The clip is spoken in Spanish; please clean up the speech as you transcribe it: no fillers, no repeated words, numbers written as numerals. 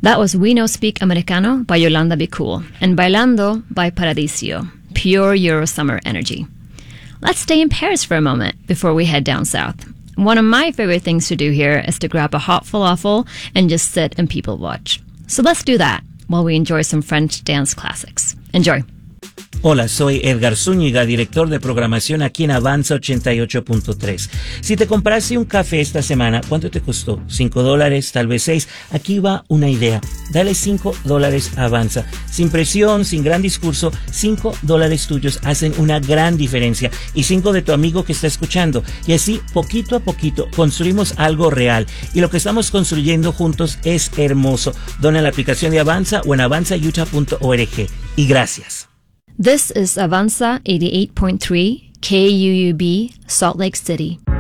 That was We No Speak Americano by Yolanda Be Cool and Bailando by Paradiso, pure Euro summer energy. Let's stay in Paris for a moment before we head down south. One of my favorite things to do here is to grab a hot falafel and just sit and people watch. So let's do that while we enjoy some French dance classics. Enjoy. Hola, soy Edgar Zúñiga, director de programación aquí en Avanza 88.3. Si te compraste un café esta semana, ¿cuánto te costó? $5, tal vez 6. Aquí va una idea. Dale $5 a Avanza. Sin presión, sin gran discurso, $5 tuyos hacen una gran diferencia. Y 5 de tu amigo que está escuchando. Y así, poquito a poquito, construimos algo real. Y lo que estamos construyendo juntos es hermoso. Dona en la aplicación de Avanza o en avanzautah.org. Y gracias. This is Avanza 88.3 KUUB, Salt Lake City.